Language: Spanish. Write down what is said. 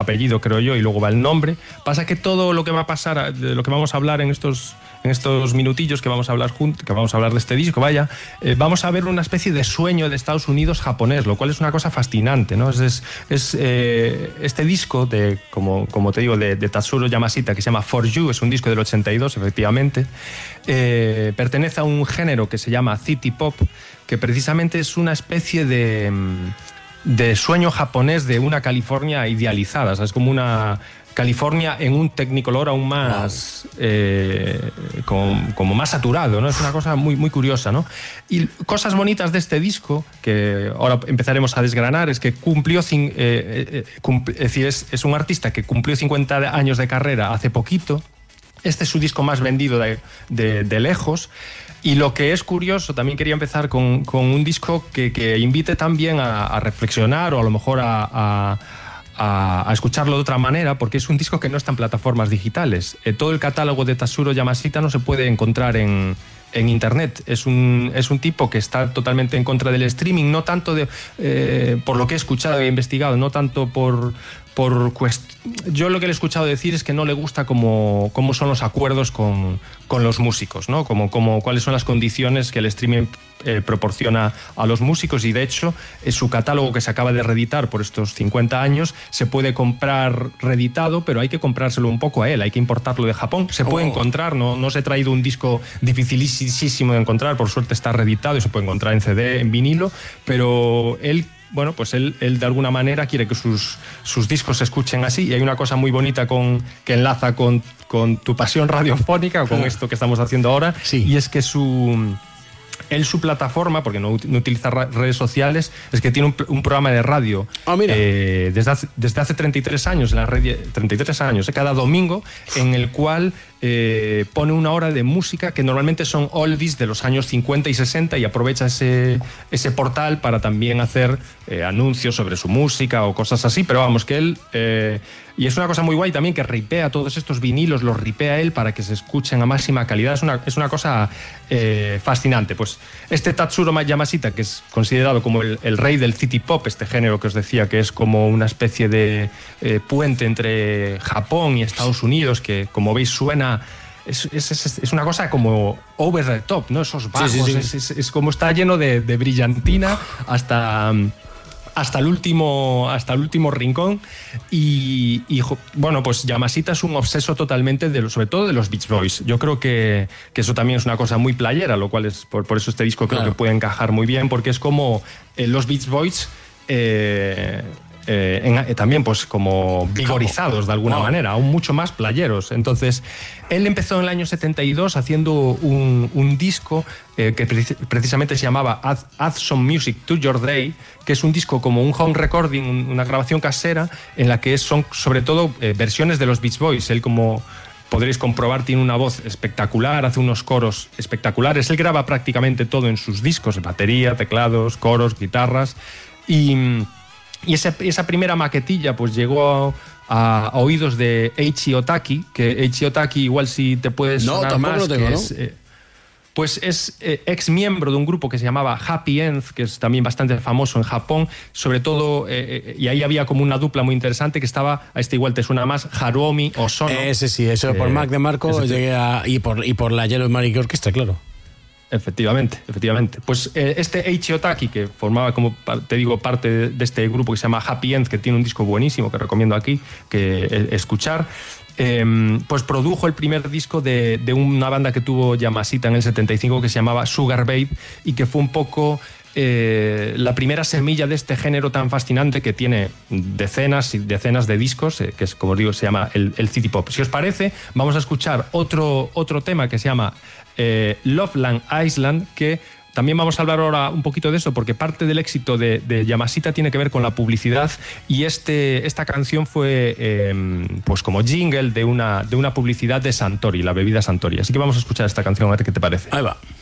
apellido, creo yo, y luego va el nombre. Pasa que todo lo que va a pasar, de lo que vamos a hablar en estos minutillos que vamos a hablar que vamos a hablar de este disco, vamos a ver una especie de sueño de Estados Unidos japonés, lo cual es una cosa fascinante, ¿no? Este disco de, como te digo, de Tatsuro Yamashita, que se llama For You, es un disco del 82, efectivamente, pertenece a un género que se llama City Pop, que precisamente es una especie de sueño japonés de una California idealizada, o sea, es como una California en un Technicolor aún más como más saturado, ¿no? Es una cosa muy, muy curiosa, ¿no? Y cosas bonitas de este disco, que ahora empezaremos a desgranar, es que es un artista que cumplió 50 años de carrera hace poquito. Este es su disco más vendido de lejos. Y lo que es curioso, también quería empezar con un disco que invite también a reflexionar o a lo mejor a escucharlo de otra manera, porque es un disco que no está en plataformas digitales. Todo el catálogo de Tatsuro Yamashita no se puede encontrar en internet. Es un tipo que está totalmente en contra del streaming, no tanto por lo que he escuchado e investigado, no tanto yo lo que le he escuchado decir es que no le gusta cómo son los acuerdos con los músicos, ¿no? Cuáles son las condiciones que el streaming proporciona a los músicos, y de hecho su catálogo, que se acaba de reeditar por estos 50 años, se puede comprar reeditado, pero hay que comprárselo un poco a él, hay que importarlo de Japón. Se puede encontrar, no os he traído un disco dificilísimo de encontrar, por suerte está reeditado y se puede encontrar en CD, en vinilo, pero él de alguna manera quiere que sus discos se escuchen así, y hay una cosa muy bonita que enlaza con tu pasión radiofónica, o con esto que estamos haciendo ahora, sí. Y es que su plataforma, porque no utiliza redes sociales, es que tiene un programa de radio desde hace 33 años, en la red, 33 años, cada domingo, en el cual pone una hora de música que normalmente son oldies de los años 50 y 60, y aprovecha ese portal para también hacer anuncios sobre su música o cosas así, pero vamos, que él... y es una cosa muy guay también, que ripea todos estos vinilos, los ripea él para que se escuchen a máxima calidad. Es una cosa fascinante. Pues este Tatsuro Yamashita, que es considerado como el rey del city pop, este género que os decía, que es como una especie de puente entre Japón y Estados Unidos, que como veis suena... Es una cosa como over the top, ¿no? Esos bajos, sí. Es como está lleno de brillantina hasta el último rincón, y bueno, pues Yamashita es un obseso totalmente sobre todo de los Beach Boys. Yo creo que eso también es una cosa muy playera, lo cual es por eso este disco creo que puede encajar muy bien, porque es como los Beach Boys también pues como vigorizados de alguna manera, aún mucho más playeros. Entonces él empezó en el año 72 haciendo un disco que precisamente se llamaba Add Some Music to Your Day, que es un disco como un home recording, una grabación casera, en la que son sobre todo versiones de los Beach Boys. Él, como podréis comprobar, tiene una voz espectacular, hace unos coros espectaculares. Él graba prácticamente todo en sus discos: batería, teclados, coros, guitarras, y esa primera maquetilla pues llegó a oídos de Eiichi Otaki, que Eiichi Otaki, igual si te puedes sonar más, lo tengo, pues es ex miembro de un grupo que se llamaba Happy End, que es también bastante famoso en Japón, sobre todo, y ahí había como una dupla muy interesante, que estaba, a este igual te suena más, Haruomi Osono. Ese sí, eso por Mac de Marco llegué y por la Yellow Maric Orchestra, claro. Efectivamente. Pues este Eiichi Otaki, que formaba, como te digo, parte de este grupo que se llama Happy End, que tiene un disco buenísimo que recomiendo aquí que escuchar, pues produjo el primer disco de una banda que tuvo Yamashita en el 75, que se llamaba Sugar Babe, y que fue un poco la primera semilla de este género tan fascinante, que tiene decenas y decenas de discos, que es, como os digo, se llama el city pop. Si os parece, vamos a escuchar otro tema que se llama Loveland Island, que también vamos a hablar ahora un poquito de eso, porque parte del éxito de Yamashita tiene que ver con la publicidad, y esta canción fue pues como jingle de una publicidad de Suntory, la bebida Suntory. Así que vamos a escuchar esta canción, a ver qué te parece. Ahí va.